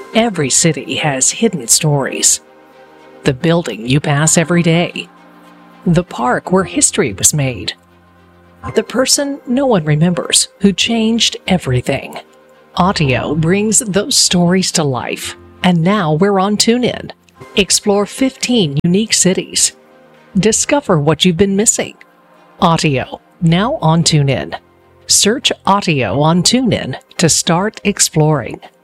Every city has hidden stories. The building you pass every day. The park where history was made. The person no one remembers who changed everything. Audio brings those stories to life. And now we're on TuneIn. Explore 15 unique cities. Discover what you've been missing. Audio, now on TuneIn. Search Audio on TuneIn to start exploring.